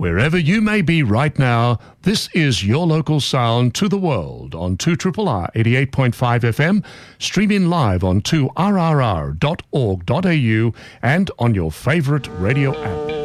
Wherever you may be right now, this is your local sound to the world on 2RRR 88.5 FM, streaming live on 2rrr.org.au and on your favorite radio app.